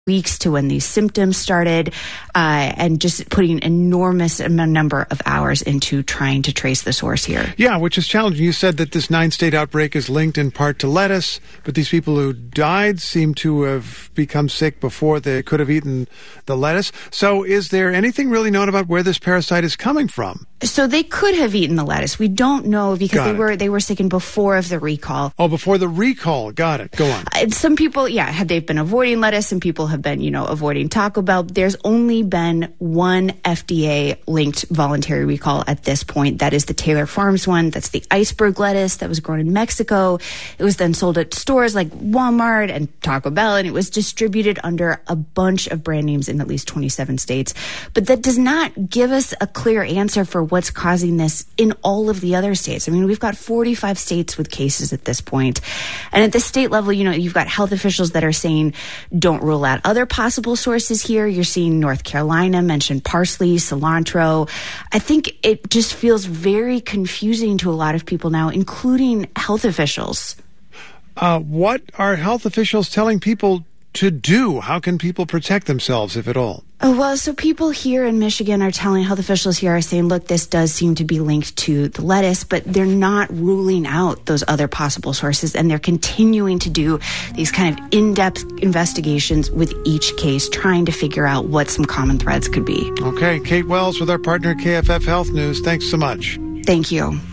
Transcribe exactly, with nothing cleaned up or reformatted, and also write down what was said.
weeks to when these symptoms started, uh, and just putting enormous number of hours into trying to trace the source here. Yeah, which is challenging. You said that this nine-state outbreak is linked in part to lettuce, but these people who died seem to have become sick before they could have eaten the lettuce. So is there anything really known about where this parasite is coming from? So they could have eaten the lettuce. We don't know because Got they it. were they were sickened before of the recall. Oh, before the recall. Got it. Go on. And some people, yeah, have they've been avoiding lettuce. Some people have been, you know, avoiding Taco Bell. There's only been one F D A-linked voluntary recall at this point. That is the Taylor Farms one. That's the iceberg lettuce that was grown in Mexico. It was then sold at stores like Walmart and Taco Bell, and it was distributed under a bunch of brand names in at least twenty-seven states. But that does not give us a clear answer for what's causing this in all of the other states. I mean, we've got forty-five states with cases at this point. And at the state level, you know, you've got health officials that are saying don't rule out other possible sources here. You're seeing North Carolina mention parsley, cilantro. I think it just feels very confusing to a lot of people now, including health officials. Uh, what are health officials telling people to do? How can people protect themselves, if at all? Oh, well, so people here in Michigan are telling health officials here are saying, look, this does seem to be linked to the lettuce, but they're not ruling out those other possible sources. And they're continuing to do these kind of in-depth investigations with each case, trying to figure out what some common threads could be. Okay. Kate Wells with our partner K F F Health News. Thanks so much. Thank you.